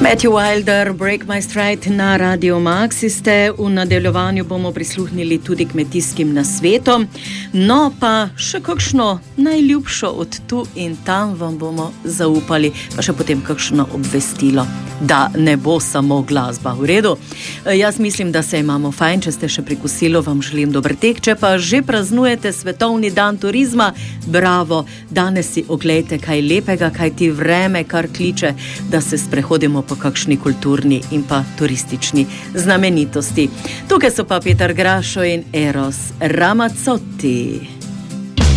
Matthew Wilder, Break My Stride na Radio Maxi ste. V nadaljevanju bomo prisluhnili tudi kmetijskim nasvetom. No pa še kakšno najljubšo od tu in tam vam bomo zaupali, pa še potem kakšno obvestilo, da ne bo samo glasba. V redu? Jaz mislim, da se imamo fajn, če ste še pri kosilu, vam želim dober tek. Če pa že praznujete Svetovni dan turizma, bravo, danes si oglejte kaj lepega, kaj ti vreme kar kliče, da se sprehodimo po kakšni kulturni in pa turistični znamenitosti. Tukaj so pa Peter Grašo in Eros Ramazzotti.